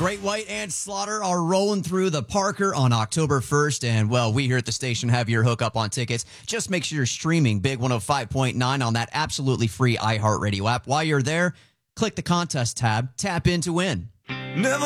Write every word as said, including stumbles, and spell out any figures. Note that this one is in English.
Great White and Slaughter are rolling through the Parker on October first. And, well, we here at the station have your hookup on tickets. Just make sure you're streaming Big one oh five point nine on that absolutely free iHeartRadio app. While you're there, click the contest tab, tap in to win. Never